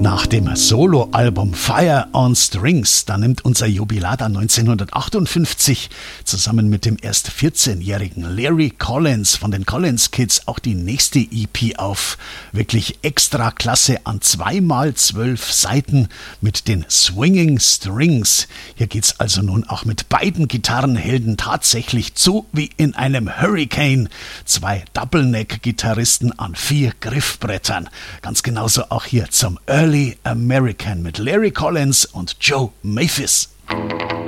Nach dem Soloalbum Fire on Strings, da nimmt unser Jubilator 1958 zusammen mit dem erst 14-jährigen Larry Collins von den Collins Kids auch die nächste EP auf. Wirklich extra klasse an 2x12 Seiten mit den Swinging Strings. Hier geht's also nun auch mit beiden Gitarrenhelden tatsächlich zu wie in einem Hurricane. 2 Double-Neck-Gitarristen an 4 Griffbrettern. Ganz genauso auch hier zum Early American mit Larry Collins und Joe Maphis.